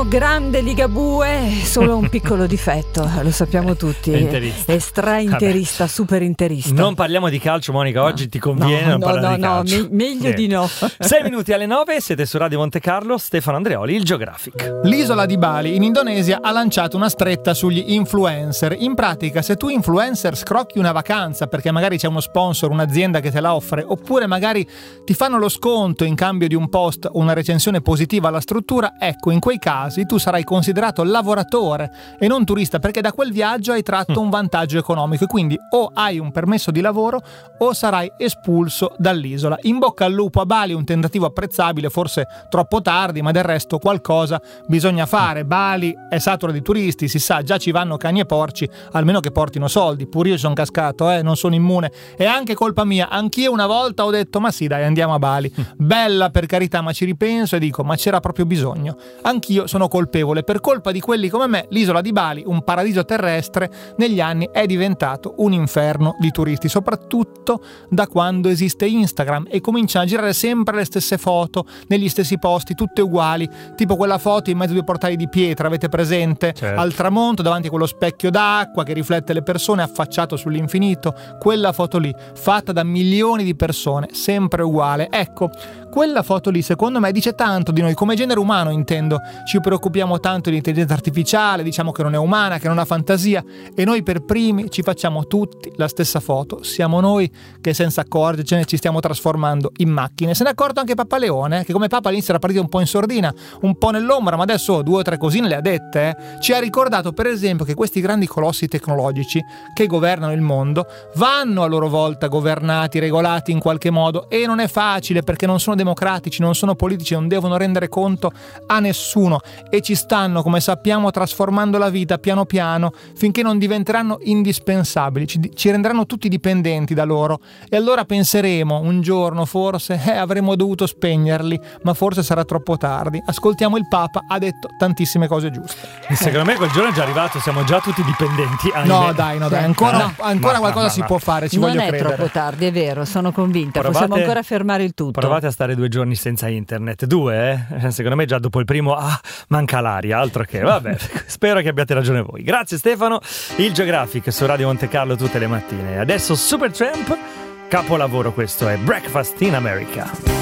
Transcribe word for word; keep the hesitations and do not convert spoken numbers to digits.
Buongiorno, grande Ligabue, solo un piccolo difetto, lo sappiamo tutti. È interista. È stra-interista, Vabbè. super interista. Non parliamo di calcio, Monica, oggi no. ti conviene no, non no, parlare no, di no, calcio. me- meglio Niente. di no. Sei minuti alle nove, siete su Radio Monte Carlo, Stefano Andreoli, il Geographic. L'isola di Bali in Indonesia ha lanciato una stretta sugli influencer. In pratica, se tu influencer scrocchi una vacanza perché magari c'è uno sponsor, un'azienda che te la offre, oppure magari ti fanno lo sconto in cambio di un post o una recensione positiva alla struttura, ecco, in quei casi tu sarai considerato lavoratore e non turista, perché da quel viaggio hai tratto un vantaggio economico e quindi o hai un permesso di lavoro o sarai espulso dall'isola. In bocca al lupo a Bali, un tentativo apprezzabile, forse troppo tardi, ma del resto qualcosa bisogna fare. Bali è satura di turisti, si sa, già ci vanno cani e porci, almeno che portino soldi. Pure io sono cascato, eh, non sono immune. È anche colpa mia, anch'io una volta ho detto ma sì dai, andiamo a Bali. Bella per carità, ma ci ripenso e dico ma c'era proprio bisogno. Anch'io sono colpevole, per colpa di quelli come me l'isola di Bali, un paradiso terrestre, negli anni è diventato un inferno di turisti, soprattutto da quando esiste Instagram e cominciano a girare sempre le stesse foto negli stessi posti, tutte uguali, tipo quella foto in mezzo ai due portali di pietra, avete presente? Certo. Al tramonto davanti a quello specchio d'acqua che riflette le persone affacciato sull'infinito, quella foto lì fatta da milioni di persone, sempre uguale. Ecco, quella foto lì secondo me dice tanto di noi come genere umano, intendo. Ci preoccupiamo tanto di intelligenza artificiale, diciamo che non è umana, che non ha fantasia, e noi per primi ci facciamo tutti la stessa foto. Siamo noi che senza accorgercene ci stiamo trasformando in macchine. Se ne è accorto anche Papa Leone, che come Papa all'inizio era partito un po' in sordina, un po' nell'ombra, ma adesso due o tre cosine le ha dette. Eh. Ci ha ricordato per esempio che questi grandi colossi tecnologici che governano il mondo vanno a loro volta governati, regolati in qualche modo, e non è facile perché non sono democratici, non sono politici, non devono rendere conto a nessuno e ci stanno, come sappiamo, trasformando la vita piano piano finché non diventeranno indispensabili, ci, ci renderanno tutti dipendenti da loro, e allora penseremo un giorno forse eh, avremmo dovuto spegnerli, ma forse sarà troppo tardi. Ascoltiamo il Papa, ha detto tantissime cose giuste. E secondo me quel giorno è già arrivato, siamo già tutti dipendenti. No dai, no dai, ancora, No. ancora Ma- qualcosa ma- si ma- può fare, ci non voglio è credere. troppo tardi, è vero, sono convinta. Provate- Possiamo ancora fermare il tutto. Provate a stare due giorni senza internet, due, eh? Secondo me già dopo il primo, ah, manca l'aria, altro che, vabbè, spero che abbiate ragione voi. Grazie Stefano, il Geographic su Radio Monte Carlo tutte le mattine. Adesso Supertramp, capolavoro questo è Breakfast in America.